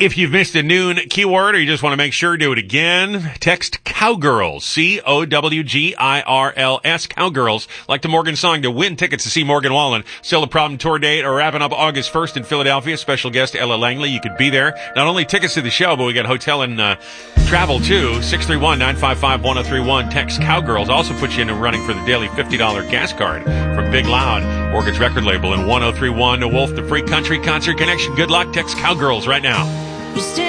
If you've missed a noon keyword or you just want to make sure, do it again. Text Cowgirls, Cowgirls, Cowgirls, like the Morgan song, to win tickets to see Morgan Wallen. Still a Problem tour date or wrapping up August 1st in Philadelphia. Special guest Ella Langley. You could be there. Not only tickets to the show, but we got hotel and travel too. 631-955-1031. Text Cowgirls. Also puts you in the running for the daily $50 gas card from Big Loud, Morgan's record label, and 1031 The Wolf, the Free Country Concert Connection. Good luck. Text Cowgirls right now.